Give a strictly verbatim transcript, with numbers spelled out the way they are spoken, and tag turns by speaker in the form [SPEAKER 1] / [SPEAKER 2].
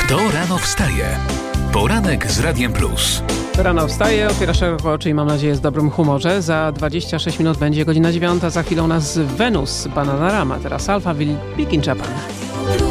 [SPEAKER 1] Kto rano wstaje? Poranek z Radiem Plus.
[SPEAKER 2] Rano wstaje, otwiera szeroko oczy i mam nadzieję jest w dobrym humorze. Za dwadzieścia sześć minut będzie godzina dziewiąta. Za chwilę u nas Wenus, Bananarama. Teraz Alphaville, Big in Japan.